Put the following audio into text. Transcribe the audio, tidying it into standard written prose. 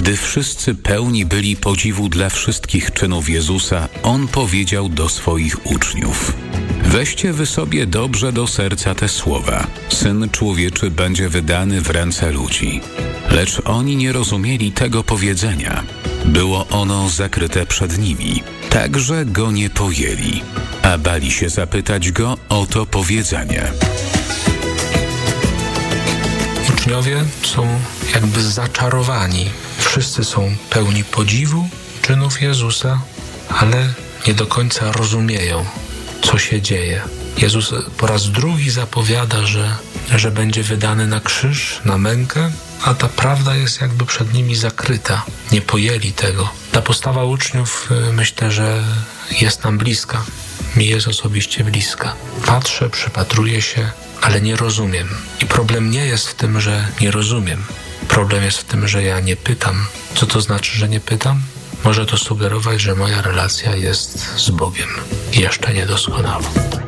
Gdy wszyscy pełni byli podziwu dla wszystkich czynów Jezusa, On powiedział do swoich uczniów: weźcie wy sobie dobrze do serca te słowa. Syn Człowieczy będzie wydany w ręce ludzi. Lecz oni nie rozumieli tego powiedzenia. Było ono zakryte przed nimi, tak że go nie pojęli, a bali się zapytać go o to powiedzenie. Uczniowie są jakby zaczarowani. Wszyscy są pełni podziwu czynów Jezusa, ale nie do końca rozumieją, co się dzieje. Jezus po raz drugi zapowiada, że będzie wydany na krzyż, na mękę, a ta prawda jest jakby przed nimi zakryta. Nie pojęli tego. Ta postawa uczniów, myślę, że jest nam bliska. Mi jest osobiście bliska. Patrzę, przypatruję się, ale nie rozumiem. I problem nie jest w tym, że nie rozumiem. Problem jest w tym, że ja nie pytam. Co to znaczy, że nie pytam? Może to sugerować, że moja relacja jest z Bogiem jeszcze niedoskonała.